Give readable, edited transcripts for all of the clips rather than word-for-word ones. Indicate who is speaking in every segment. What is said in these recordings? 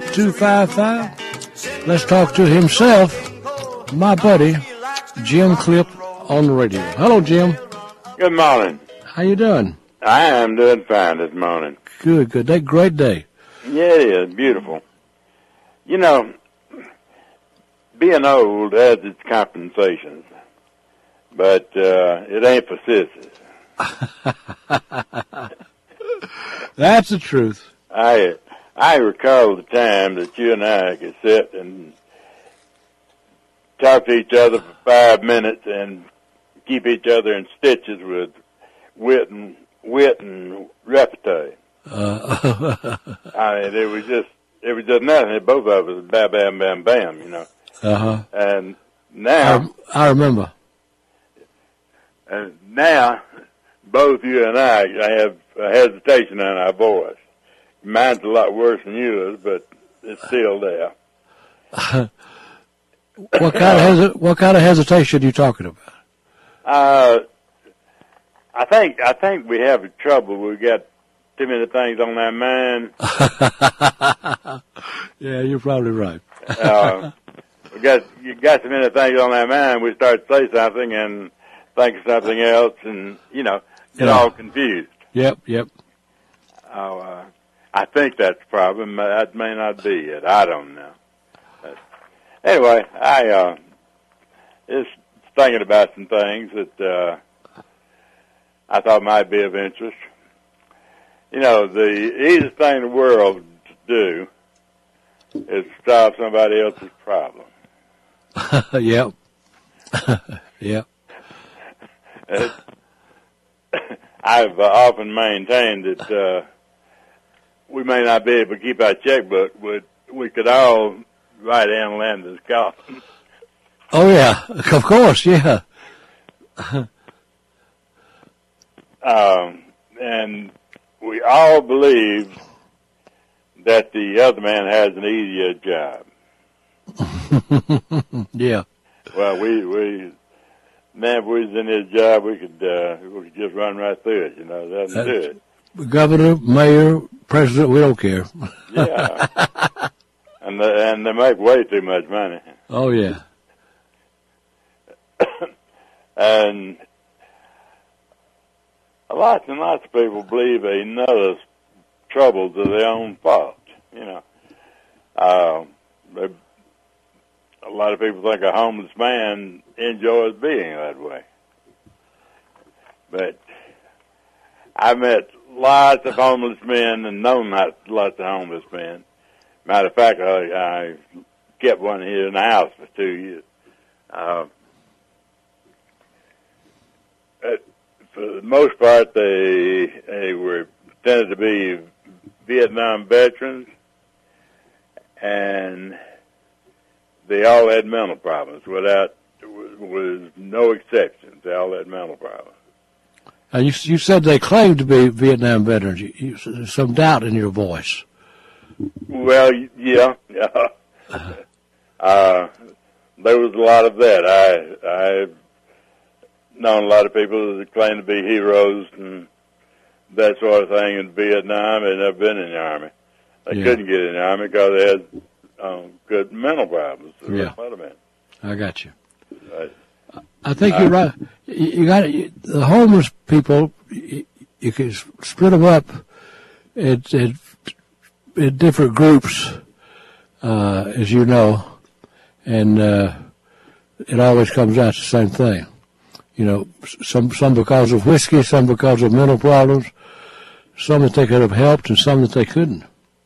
Speaker 1: 65255. Let's talk to himself, my buddy, Jim Clip on the radio. Hello, Jim.
Speaker 2: Good morning.
Speaker 1: How you doing?
Speaker 2: I am doing fine this morning.
Speaker 1: Good. Great day.
Speaker 2: Yeah, it is. Beautiful. You know, being old has its compensations, but it ain't for sissies.
Speaker 1: That's the truth.
Speaker 2: I recall the time that you and I could sit and talk to each other for 5 minutes and keep each other in stitches with wit and repartee. I mean, it was just nothing. Both of us, bam, bam, bam, bam, you know.
Speaker 1: Uh-huh.
Speaker 2: And now,
Speaker 1: I remember.
Speaker 2: And now, both you and I have a hesitation in our voice. Mine's a lot worse than yours, but it's still there.
Speaker 1: What kind of hesitation are you talking about?
Speaker 2: I think we have trouble. We got too many things on our mind.
Speaker 1: Yeah, you're probably right.
Speaker 2: You got too many things on our mind. We start to say something and think of something else, and get all confused.
Speaker 1: Yep.
Speaker 2: I think that's the problem. That may not be it. I don't know. But anyway, I just thinking about some things that I thought might be of interest. The easiest thing in the world to do is to solve somebody else's problem.
Speaker 1: Yep. Yep.
Speaker 2: I've often maintained that we may not be able to keep our checkbook, but we could all write Ann Landers' coffin.
Speaker 1: Oh, yeah. Of course, yeah.
Speaker 2: And we all believe that the other man has an easier job.
Speaker 1: Yeah.
Speaker 2: Well, if we was in his job, we could just run right through it, That's do it.
Speaker 1: Governor, mayor, president, we don't care.
Speaker 2: Yeah. And they make way too much money.
Speaker 1: Oh, yeah.
Speaker 2: And lots and lots of people believe another's troubles are their own fault, A lot of people think a homeless man enjoys being that way. But I met lots of homeless men and known lots of homeless men. Matter of fact, I kept one here in the house for 2 years. For the most part, they were tended to be Vietnam veterans, and they all had mental problems. Was no exceptions. They all had mental problems.
Speaker 1: You said they claimed to be Vietnam veterans. There's some doubt in your voice.
Speaker 2: Well, yeah. There was a lot of that. I've known a lot of people that claim to be heroes and that sort of thing in Vietnam. They've never been in the Army. They couldn't get in the Army because they had good mental problems.
Speaker 1: Yeah.
Speaker 2: Men.
Speaker 1: I got you.
Speaker 2: Right.
Speaker 1: I think you're right. You got the homeless people. You can split them up in different groups, as you know, and it always comes out the same thing. Some because of whiskey, some because of mental problems, some that they could have helped, and some that they couldn't.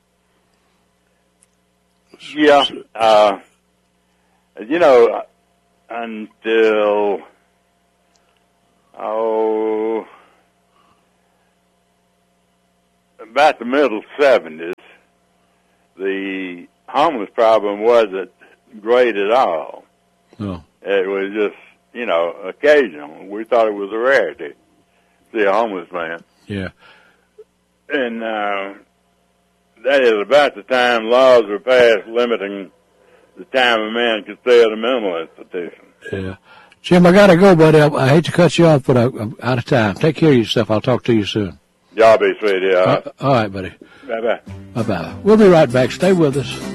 Speaker 2: Yeah, until about the middle 70s, the homeless problem wasn't great at all.
Speaker 1: No.
Speaker 2: It was just, occasional. We thought it was a rarity to see a homeless man.
Speaker 1: Yeah.
Speaker 2: And that is about the time laws were passed limiting the time a man could stay at a mental institution.
Speaker 1: Yeah. Jim, I got to go, buddy. I hate to cut you off, but I'm out of time. Take care of yourself. I'll talk to you soon.
Speaker 2: Y'all be sweet, yeah.
Speaker 1: All right, buddy.
Speaker 2: Bye-bye.
Speaker 1: Bye-bye. We'll be right back. Stay with us.